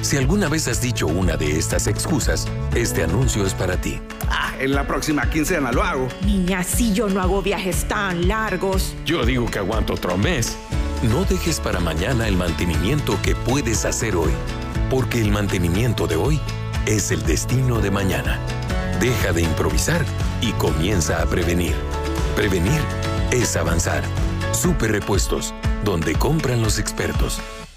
Si alguna vez has dicho una de estas excusas, este anuncio es para ti. En la próxima quincena lo hago. Niña, si yo no hago viajes tan largos. Yo digo que aguanto otro mes. No dejes para mañana el mantenimiento que puedes hacer hoy, porque el mantenimiento de hoy es el destino de mañana. Deja de improvisar y comienza a prevenir. Prevenir es avanzar. Super Repuestos, donde compran los expertos.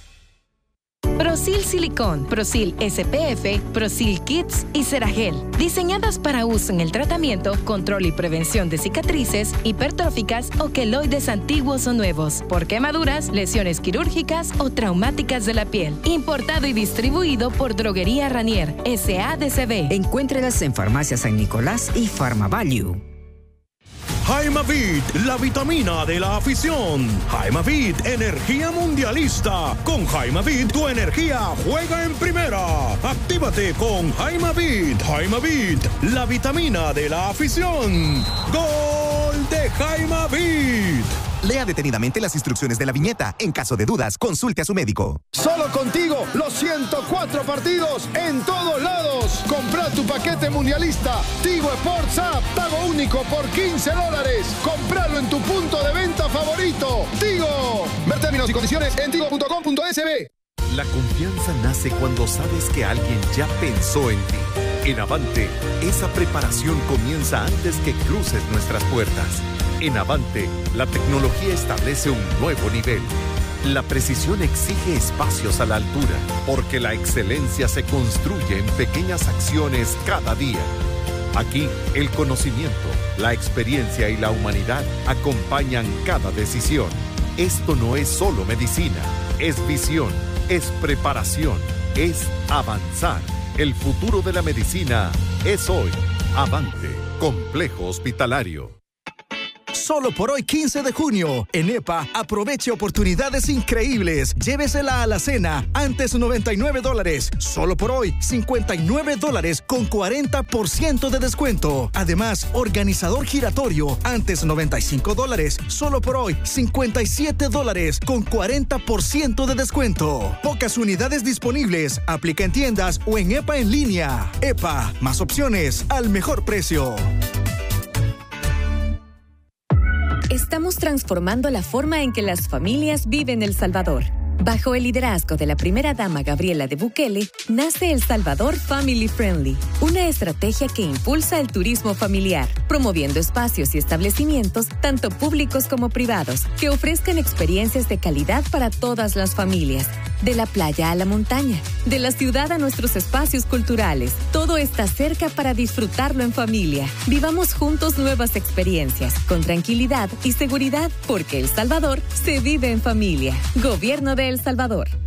Prosil Silicón, Prosil SPF, Prosil Kids y Ceragel. Diseñadas para uso en el tratamiento, control y prevención de cicatrices, hipertróficas o queloides antiguos o nuevos, por quemaduras, lesiones quirúrgicas o traumáticas de la piel. Importado y distribuido por Droguería Ranier, SADCB. Encuéntrelas en Farmacia San Nicolás y PharmaValue. Jaimavit, la vitamina de la afición. Jaimavit, energía mundialista. Con Jaimavit, tu energía juega en primera. Actívate con Jaimavit. Jaimavit, la vitamina de la afición. ¡Gol de Jaimavit! Lea detenidamente las instrucciones de la viñeta. En caso de dudas, consulte a su médico. Solo contigo, los 104 partidos en todos lados. Compra tu paquete mundialista. Tigo Sports App. Pago único por $15. Compralo en tu punto de venta favorito. Tigo. Ver términos y condiciones en tigo.com.sb. La confianza nace cuando sabes que alguien ya pensó en ti. En Avante, esa preparación comienza antes que cruces nuestras puertas. En Avante, la tecnología establece un nuevo nivel. La precisión exige espacios a la altura, porque la excelencia se construye en pequeñas acciones cada día. Aquí, el conocimiento, la experiencia y la humanidad acompañan cada decisión. Esto no es solo medicina, es visión, es preparación, es avanzar. El futuro de la medicina es hoy. Avante, Complejo Hospitalario. Solo por hoy, 15 de junio, en EPA, aproveche oportunidades increíbles. Llévesela a la cena, antes $99. Solo por hoy, $59 con 40% de descuento. Además, organizador giratorio, antes $95. Solo por hoy, $57 con 40% de descuento. Pocas unidades disponibles. Aplica en tiendas o en EPA en línea. EPA, más opciones al mejor precio. Estamos transformando la forma en que las familias viven El Salvador. Bajo el liderazgo de la primera dama Gabriela de Bukele, nace El Salvador Family Friendly, una estrategia que impulsa el turismo familiar, promoviendo espacios y establecimientos, tanto públicos como privados, que ofrezcan experiencias de calidad para todas las familias. De la playa a la montaña, de la ciudad a nuestros espacios culturales, todo está cerca para disfrutarlo en familia. Vivamos juntos nuevas experiencias, con tranquilidad y seguridad, porque El Salvador se vive en familia. Gobierno de El Salvador.